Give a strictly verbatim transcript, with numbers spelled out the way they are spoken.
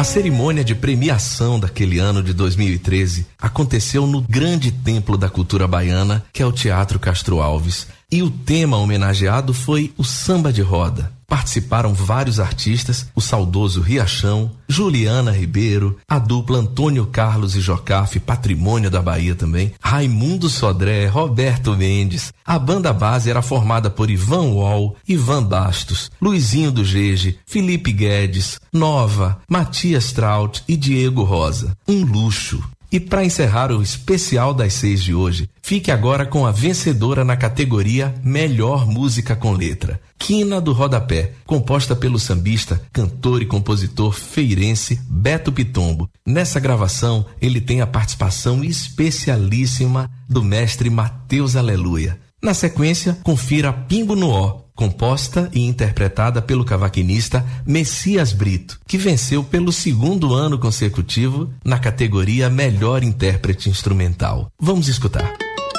A cerimônia de premiação daquele ano de dois mil e treze aconteceu no grande templo da cultura baiana, que é o Teatro Castro Alves. E o tema homenageado foi o samba de roda. Participaram vários artistas, o saudoso Riachão, Juliana Ribeiro, a dupla Antônio Carlos e Jocafe, patrimônio da Bahia também, Raimundo Sodré, Roberto Mendes. A banda base era formada por Ivan Wall, Ivan Bastos, Luizinho do Gege, Felipe Guedes, Nova, Matias Traut e Diego Rosa. Um luxo. E para encerrar o especial das seis de hoje, fique agora com a vencedora na categoria Melhor Música com Letra, Quina do Rodapé, composta pelo sambista, cantor e compositor feirense Beto Pitombo. Nessa gravação, ele tem a participação especialíssima do mestre Mateus Aleluia. Na sequência, confira Pingo no Ó, composta e interpretada pelo cavaquinista Messias Brito, que venceu pelo segundo ano consecutivo na categoria Melhor Intérprete Instrumental. Vamos escutar.